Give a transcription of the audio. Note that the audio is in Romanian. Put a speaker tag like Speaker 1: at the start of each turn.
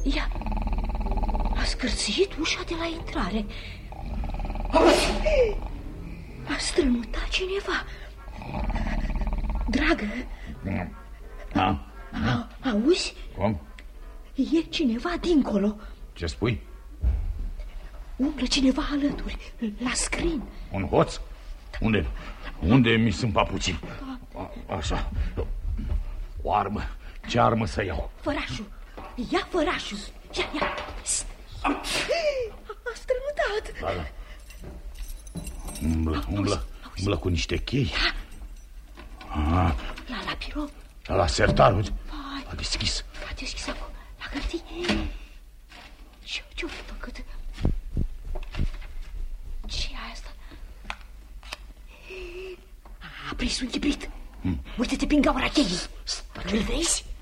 Speaker 1: Ia, a scârțit ușa de la intrare. A strănutat cineva. Dragă, auzi?
Speaker 2: Cum?
Speaker 1: E cineva dincolo.
Speaker 2: Ce spui?
Speaker 1: Umblă cineva alături, la scrin.
Speaker 2: Un hoț? Unde mi sunt papucii? Așa. O armă. Ce armă să iau?
Speaker 1: Fărașul. Ia fărașul. Ia. A strănutat.
Speaker 2: Da. Umblă cu niște chei.
Speaker 1: La birou.
Speaker 2: La sertar, uite. A deschis.
Speaker 1: A deschis acum. La hârtie. Ce-o făcut? Ce-i asta? A prins un chibrit. Uite-te prin gaura cheii. Îl vezi?